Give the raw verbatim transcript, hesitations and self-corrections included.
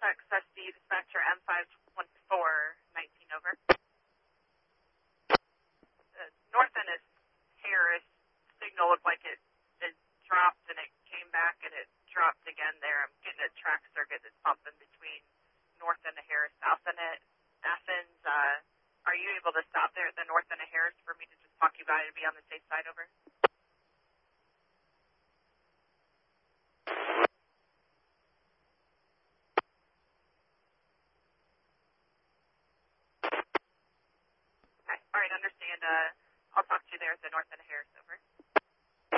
Middlesex S D dispatcher M five one four nineteen over. Uh, north end is Harris. Signal looked like it, it dropped and it came back and it dropped again there. I'm getting a track circuit that's pumping between north end of Harris, south end of Athens. Uh, are you able to stop there at the north end of Harris for me to just talk you about it and be on the safe side over? Okay. All right, understand. Uh, I'll talk to you there at the north end of Harris over.